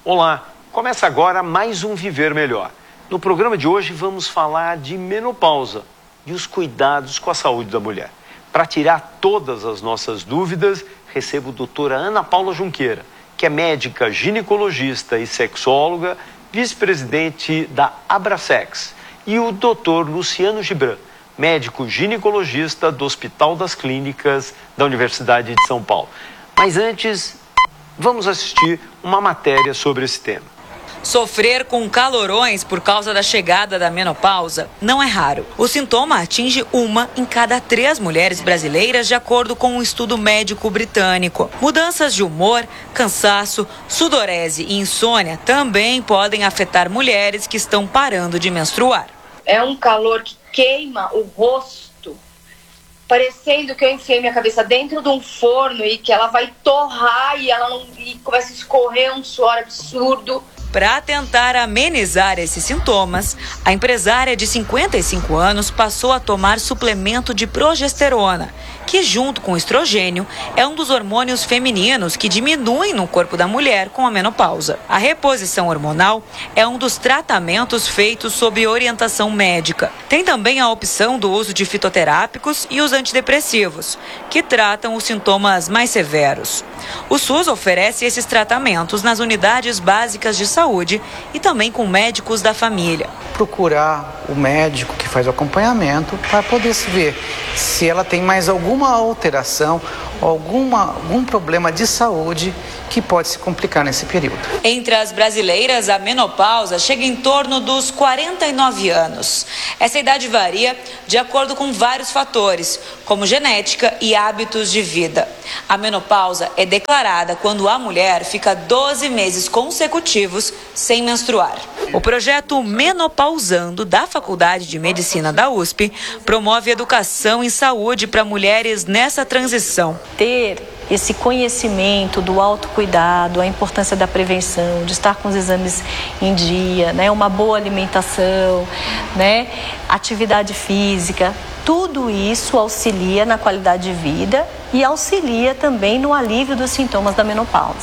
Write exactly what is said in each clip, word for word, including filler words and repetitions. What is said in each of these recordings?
Olá, começa agora mais um Viver Melhor. No programa de hoje vamos falar de menopausa e os cuidados com a saúde da mulher. Para tirar todas as nossas dúvidas, recebo a doutora Ana Paula Junqueira, que é médica ginecologista e sexóloga, vice-presidente da Abrasex, e o doutor Luciano Gibran, médico ginecologista do Hospital das Clínicas da Universidade de São Paulo. Mas antes, vamos assistir uma matéria sobre esse tema. Sofrer com calorões por causa da chegada da menopausa não é raro. O sintoma atinge uma em cada três mulheres brasileiras, de acordo com um estudo médico britânico. Mudanças de humor, cansaço, sudorese e insônia também podem afetar mulheres que estão parando de menstruar. É um calor que queima o rosto, parecendo que eu enfiei minha cabeça dentro de um forno e que ela vai torrar e ela não e começa a escorrer um suor absurdo. Para tentar amenizar esses sintomas, a empresária de cinquenta e cinco anos passou a tomar suplemento de progesterona, que junto com o estrogênio é um dos hormônios femininos que diminuem no corpo da mulher com a menopausa. A reposição hormonal é um dos tratamentos feitos sob orientação médica. Tem também a opção do uso de fitoterápicos e os antidepressivos, que tratam os sintomas mais severos. O SUS oferece esses tratamentos nas unidades básicas de saúde e também com médicos da família. Procurar o médico que faz o acompanhamento para poder se ver se ela tem mais alguma alteração, alguma, algum problema de saúde que pode se complicar nesse período. Entre as brasileiras, a menopausa chega em torno dos quarenta e nove anos. Essa idade varia de acordo com vários fatores, como genética e hábitos de vida. A menopausa é declarada quando a mulher fica doze meses consecutivos sem menstruar. O projeto Menopausando, da Faculdade de Medicina da U S P, promove educação em saúde para mulheres nessa transição. Ter esse conhecimento do autocuidado, a importância da prevenção, de estar com os exames em dia, né, uma boa alimentação, né, atividade física, tudo isso auxilia na qualidade de vida e auxilia também no alívio dos sintomas da menopausa.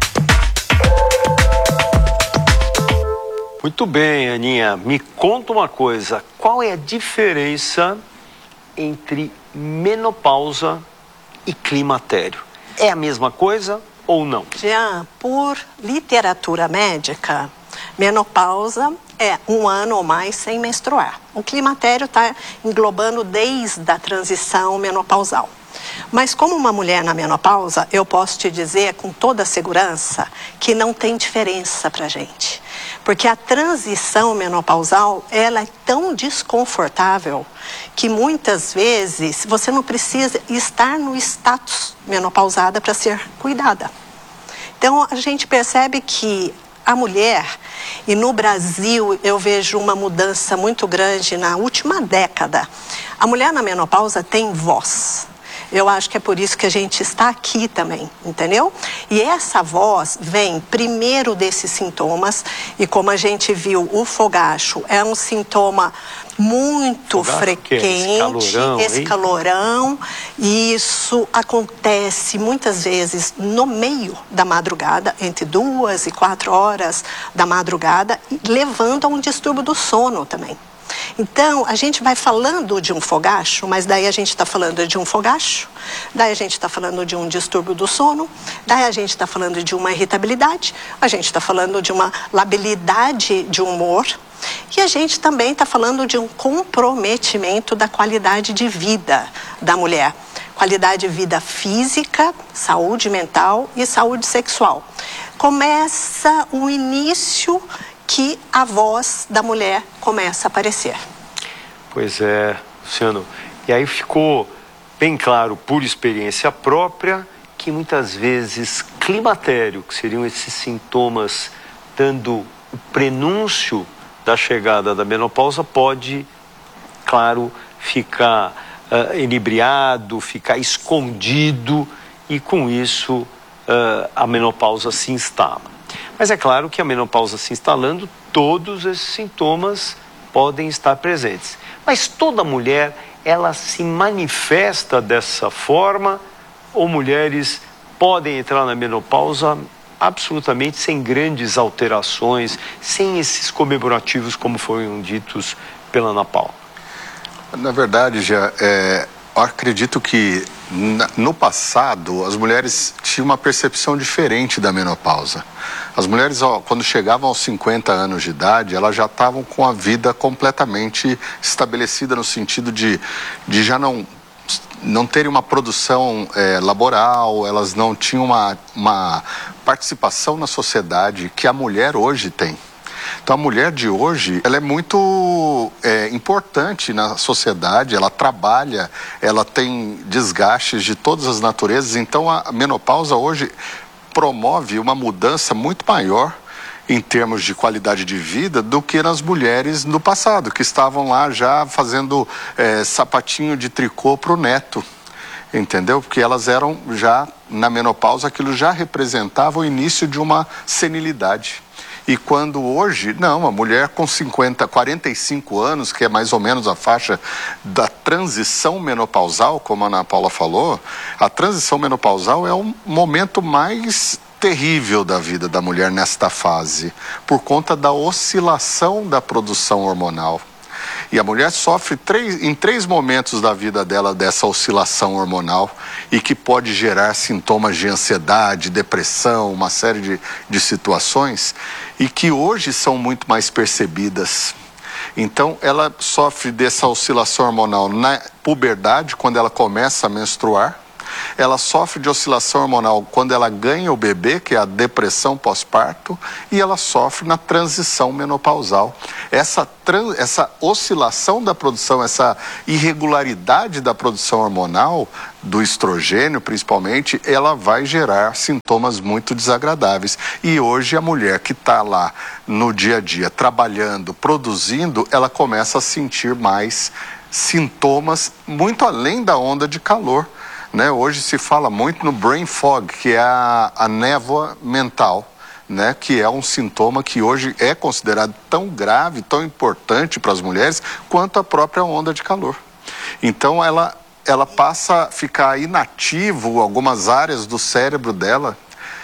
Muito bem, Aninha. Me conta uma coisa. Qual é a diferença entre menopausa e climatério? É a mesma coisa ou não? Jean, por literatura médica, menopausa é um ano ou mais sem menstruar. O climatério está englobando desde a transição menopausal. Mas como uma mulher na menopausa, eu posso te dizer com toda segurança que não tem diferença para a gente. Porque a transição menopausal, ela é tão desconfortável que muitas vezes você não precisa estar no status menopausada para ser cuidada. Então a gente percebe que a mulher, e no Brasil eu vejo uma mudança muito grande na última década, a mulher na menopausa tem voz. Eu acho que é por isso que a gente está aqui também, entendeu? E essa voz vem primeiro desses sintomas, e como a gente viu, o fogacho é um sintoma muito fogacho, frequente, esse calorão, esse calorão, e isso acontece muitas vezes no meio da madrugada, entre duas e quatro horas da madrugada, levando a um distúrbio do sono também. Então, a gente vai falando de um fogacho, mas daí a gente está falando de um fogacho, daí a gente está falando de um distúrbio do sono, daí a gente está falando de uma irritabilidade, a gente está falando de uma labilidade de humor, e a gente também está falando de um comprometimento da qualidade de vida da mulher. Qualidade de vida física, saúde mental e saúde sexual. Começa o início que a voz da mulher começa a aparecer. Pois é, Luciano. E aí ficou bem claro, por experiência própria, que muitas vezes climatério, que seriam esses sintomas dando o prenúncio da chegada da menopausa, pode, claro, ficar uh, inebriado, ficar escondido, e com isso uh, a menopausa se instala. Mas é claro que a menopausa se instalando, todos esses sintomas podem estar presentes. Mas toda mulher, ela se manifesta dessa forma, ou mulheres podem entrar na menopausa absolutamente sem grandes alterações, sem esses comemorativos como foram ditos pela Ana Paula? Na verdade, já, é, eu acredito que na, no passado as mulheres tinham uma percepção diferente da menopausa. As mulheres, ó, quando chegavam aos cinquenta anos de idade, elas já estavam com a vida completamente estabelecida no sentido de, de já não, não terem uma produção é, laboral, elas não tinham uma, uma participação na sociedade que a mulher hoje tem. Então a mulher de hoje, ela é muito é, importante na sociedade, ela trabalha, ela tem desgastes de todas as naturezas, então a menopausa hoje promove uma mudança muito maior em termos de qualidade de vida do que nas mulheres no passado, que estavam lá já fazendo é, sapatinho de tricô para o neto, entendeu? Porque elas eram já, na menopausa, aquilo já representava o início de uma senilidade. E quando hoje, não, a mulher com cinquenta, quarenta e cinco anos, que é mais ou menos a faixa da transição menopausal, como a Ana Paula falou, a transição menopausal é o momento mais terrível da vida da mulher nesta fase, por conta da oscilação da produção hormonal. E a mulher sofre três, em três momentos da vida dela dessa oscilação hormonal e que pode gerar sintomas de ansiedade, depressão, uma série de, de situações e que hoje são muito mais percebidas. Então ela sofre dessa oscilação hormonal na puberdade, quando ela começa a menstruar. Ela sofre de oscilação hormonal quando ela ganha o bebê, que é a depressão pós-parto, e ela sofre na transição menopausal. Essa, trans, essa oscilação da produção, essa irregularidade da produção hormonal, do estrogênio principalmente, ela vai gerar sintomas muito desagradáveis. E hoje a mulher que está lá no dia a dia, trabalhando, produzindo, ela começa a sentir mais sintomas muito além da onda de calor. Né? Hoje se fala muito no brain fog, que é a, a névoa mental, né? Que é um sintoma que hoje é considerado tão grave, tão importante para as mulheres, quanto a própria onda de calor. Então ela, ela passa a ficar inativo algumas áreas do cérebro dela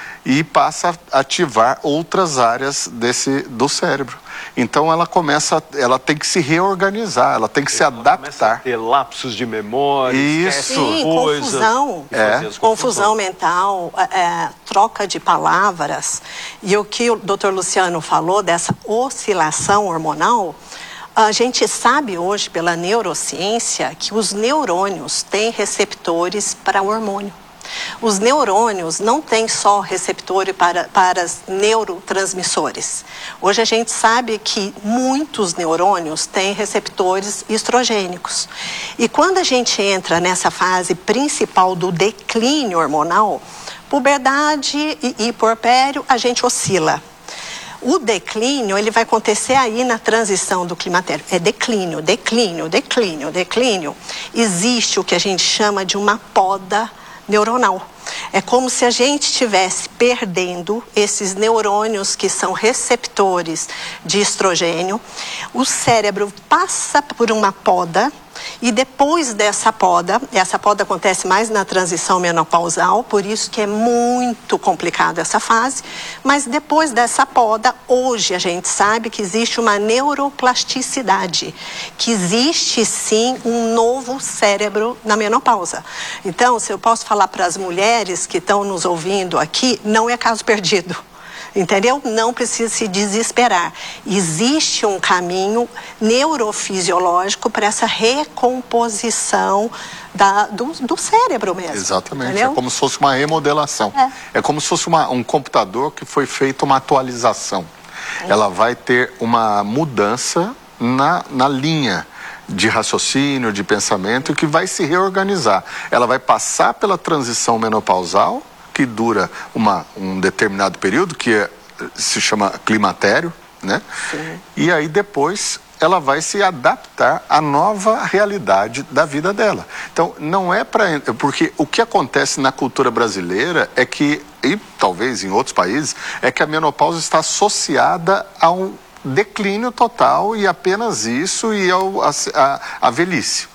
e passa a ativar outras áreas desse, do cérebro. Então ela começa, ela tem que se reorganizar, ela tem que se adaptar. A ter lapsos de memória, isso, Sim, coisas, confusão, é. confusão mental, é, troca de palavras. E o que o doutor Luciano falou dessa oscilação hormonal, a gente sabe hoje pela neurociência que os neurônios têm receptores para o hormônio. Os neurônios não têm só receptor para, para neurotransmissores. Hoje a gente sabe que muitos neurônios têm receptores estrogênicos. E quando a gente entra nessa fase principal do declínio hormonal, puberdade e, e puerpério, a gente oscila. O declínio, ele vai acontecer aí na transição do climatério. É declínio, declínio, declínio, declínio. Existe o que a gente chama de uma poda neuronal. É como se a gente estivesse perdendo esses neurônios que são receptores de estrogênio. O cérebro passa por uma poda e depois dessa poda, essa poda acontece mais na transição menopausal, por isso que é muito complicado essa fase, mas depois dessa poda, hoje a gente sabe que existe uma neuroplasticidade, que existe sim um novo cérebro na menopausa. Então, se eu posso falar para as mulheres que estão nos ouvindo aqui, não é caso perdido. Entendeu? Não precisa se desesperar. Existe um caminho neurofisiológico para essa recomposição da, do, do cérebro mesmo. Exatamente. Entendeu? É como se fosse uma remodelação. É, é como se fosse uma, um computador que foi feita uma atualização. É. Ela vai ter uma mudança na, na linha de raciocínio, de pensamento, que vai se reorganizar. Ela vai passar pela transição menopausal, que dura uma, um determinado período, que é, se chama climatério, né? Sim. E aí depois ela vai se adaptar à nova realidade da vida dela. Então, não é para... Porque o que acontece na cultura brasileira é que, e talvez em outros países, é que a menopausa está associada a um declínio total e apenas isso e ao, a, a, a velhice.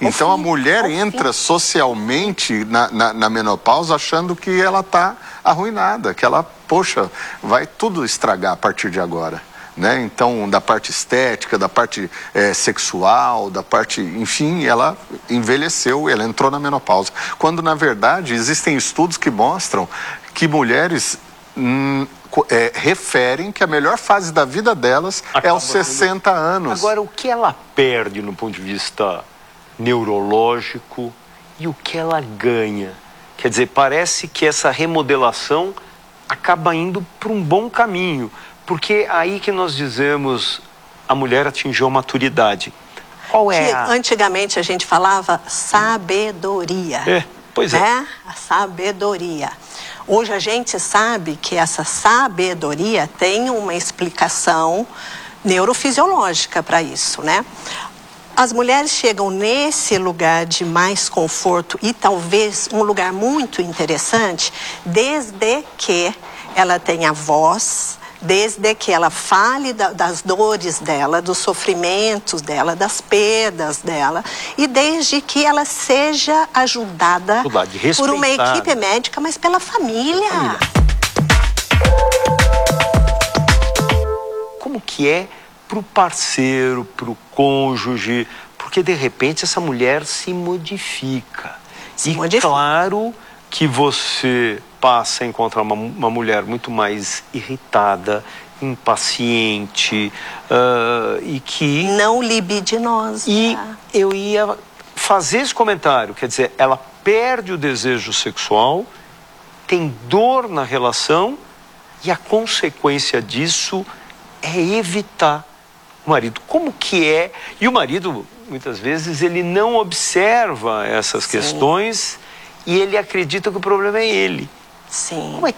Então a fim, mulher ao entra fim. socialmente na, na, na menopausa achando que ela está arruinada, que ela, poxa, vai tudo estragar a partir de agora. Né? Então, da parte estética, da parte é, sexual, da parte, enfim, ela envelheceu, ela entrou na menopausa. Quando, na verdade, existem estudos que mostram que mulheres hum, é, referem que a melhor fase da vida delas é aos sessenta anos. Agora, o que ela perde no ponto de vista neurológico e o que ela ganha? Quer dizer, parece que essa remodelação acaba indo para um bom caminho. Porque aí que nós dizemos a mulher atingiu a maturidade. Qual é que a... antigamente a gente falava sabedoria. É, pois é. Né? A sabedoria. Hoje a gente sabe que essa sabedoria tem uma explicação neurofisiológica para isso, né? As mulheres chegam nesse lugar de mais conforto e talvez um lugar muito interessante desde que ela tenha voz, desde que ela fale da, das dores dela, dos sofrimentos dela, das perdas dela, e desde que ela seja ajudada por uma equipe médica, mas pela família. família. Como que é pro parceiro, pro cônjuge? Porque de repente essa mulher se modifica. Se e modifica. Claro que você passa a encontrar uma, uma mulher muito mais irritada, impaciente uh, e que... Não libidinosa. E eu ia fazer esse comentário, quer dizer, ela perde o desejo sexual, tem dor na relação e a consequência disso é evitar o marido. Como que é? E o marido, muitas vezes, ele não observa essas Sim. questões e ele acredita que o problema é ele. Sim. Como é